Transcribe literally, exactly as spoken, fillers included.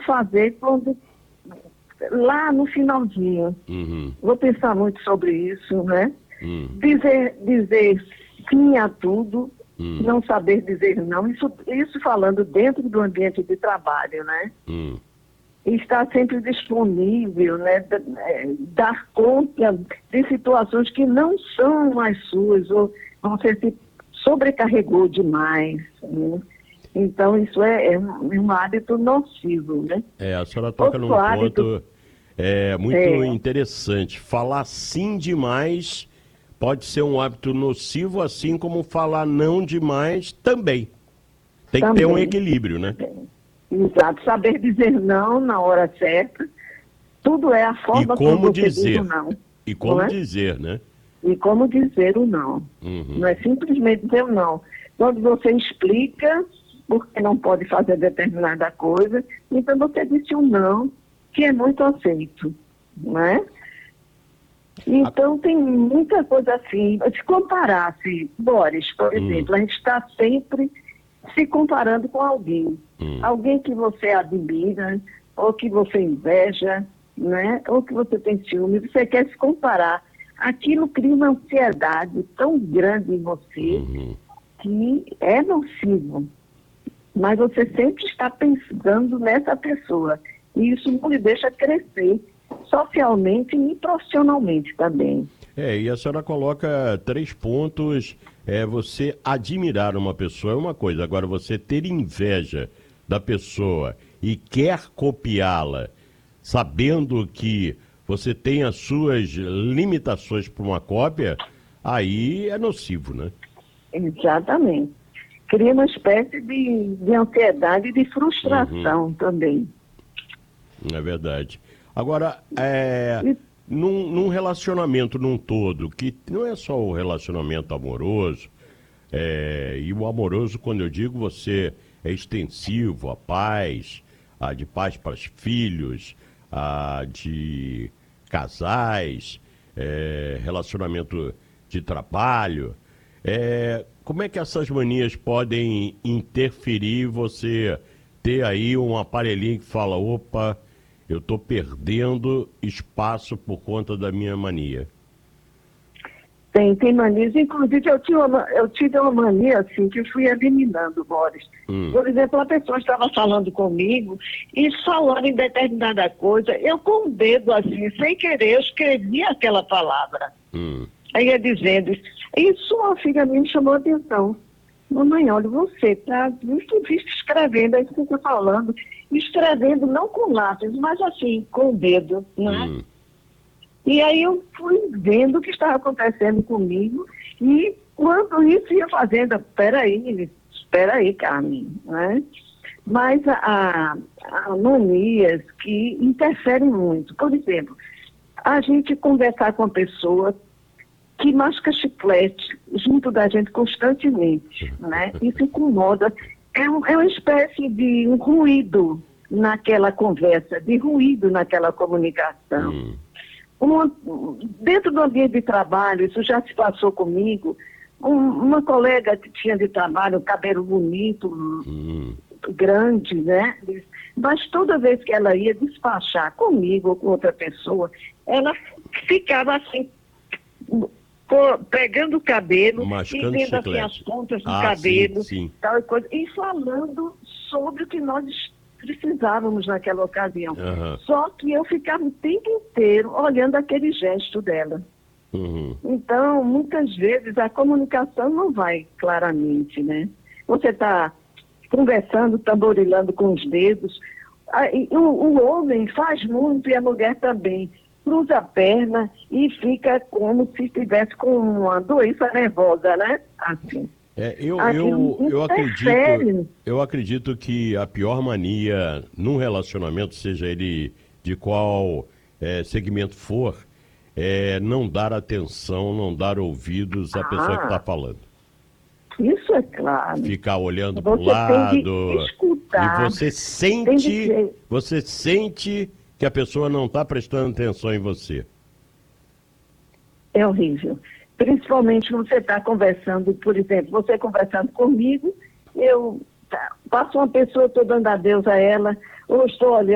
fazer quando, lá no finalzinho. Uhum. Vou pensar muito sobre isso, né? Uhum. Dizer, dizer sim a tudo, uhum. não saber dizer não, isso, isso falando dentro do ambiente de trabalho, né? Uhum. E estar sempre disponível, né? Dar conta de situações que não são as suas, ou você se sobrecarregou demais, né? Então, isso é, é um hábito nocivo, né? É, a senhora toca Outro num hábito, ponto é, muito é, interessante. Falar sim demais pode ser um hábito nocivo, assim como falar não demais também. Tem que ter um também, equilíbrio, né? também. Exato. Saber dizer não na hora certa. Tudo é a E forma como como você diz o dizer. não. E Não como é? dizer, né? E como dizer o não. Uhum. Não é simplesmente dizer o não. Quando você explica porque não pode fazer determinada coisa, então você disse um não, que é muito aceito, não é? Então tem muita coisa assim. Se comparasse, Boris, por Hum. exemplo, a gente está sempre se comparando com alguém. Hum. Alguém que você admira, ou que você inveja, né? Ou que você tem ciúme, você quer se comparar. Aquilo cria uma ansiedade tão grande em você Uhum. que é nocivo. Mas você sempre está pensando nessa pessoa. E isso não lhe deixa crescer socialmente e profissionalmente também. É, e a senhora coloca três pontos. É, você admirar uma pessoa é uma coisa, agora você ter inveja da pessoa e quer copiá-la, sabendo que você tem as suas limitações para uma cópia, aí é nocivo, né? Exatamente. Cria uma espécie de, de ansiedade e de frustração Uhum. também. É verdade. Agora, é, E, num, num relacionamento num todo, que não é só o relacionamento amoroso, é, e o amoroso, quando eu digo, você é extensivo, a paz, a de pais para os filhos, a de casais, é, relacionamento de trabalho. É, como é que essas manias podem interferir você ter aí um aparelhinho que fala, opa, eu estou perdendo espaço por conta da minha mania? tem, tem manias. Inclusive, eu, tinha uma, eu tive uma mania assim que eu fui eliminando, Boris. Hum. Por exemplo, a pessoa estava falando comigo e falando em determinada coisa, eu com o dedo assim, sem querer, eu escrevi aquela palavra. Hum. Aí ia dizendo, isso uma filha minha me chamou a atenção. Mamãe, olha, você está visto, visto escrevendo, aí você está falando, escrevendo não com lápis, mas assim, com o dedo, né? Hum. E aí eu fui vendo o que estava acontecendo comigo e quando isso ia fazendo, espera aí, espera aí, Carmen, né? Mas há, há manias que interferem muito. Por exemplo, a gente conversar com uma pessoa que masca chiclete junto da gente constantemente, né? Isso incomoda. É, um, é uma espécie de um ruído naquela conversa, de ruído naquela comunicação. Hum. Uma, dentro do ambiente de trabalho, isso já se passou comigo, um, uma colega que tinha de trabalho, um cabelo bonito, Hum. grande, né? Mas toda vez que ela ia despachar comigo ou com outra pessoa, ela ficava assim, pegando o cabelo Mascando e vendo assim chiclete. as pontas do Ah, cabelo, sim, sim. tal e coisa, e falando sobre o que nós precisávamos naquela ocasião. Aham. Só que eu ficava o tempo inteiro olhando aquele gesto dela. Uhum. Então, muitas vezes a comunicação não vai claramente, né? Você está conversando, tamborilando com os dedos. Aí, o, o homem faz muito e a mulher também. Cruza a perna e fica como se estivesse com uma doença nervosa, né? Assim. É, eu, Aquilo eu, eu, interfere. acredito, eu acredito que a pior mania num relacionamento, seja ele de qual é, segmento for, é não dar atenção, não dar ouvidos à pessoa que está Ah, falando. isso é claro. Ficar olhando para o Você tem de lado escutar. e você Tem de sente, ser. você sente que a pessoa não está prestando atenção em você. É horrível. Principalmente você está conversando, por exemplo, você conversando comigo, eu tá, passo uma pessoa, estou dando adeus a ela, ou estou olhando.